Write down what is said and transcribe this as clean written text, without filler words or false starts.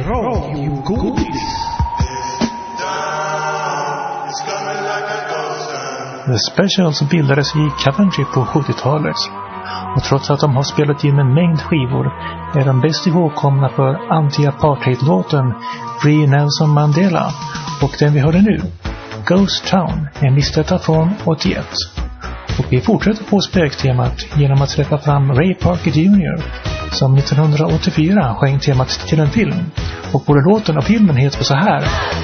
radiogodis. The Specials bildades i Coventry på 70-talet. Och trots att de har spelat in en mängd skivor är de bäst ihågkomna för anti-apartheid-låten Free Nelson Mandela. Och den vi hörde nu, Ghost Town, är missrätta från 81. Och vi fortsätter på spöktemat genom att släppa fram Ray Parker Jr. som 1984 sjöng temat till en film. Och både låten och filmen heter så här: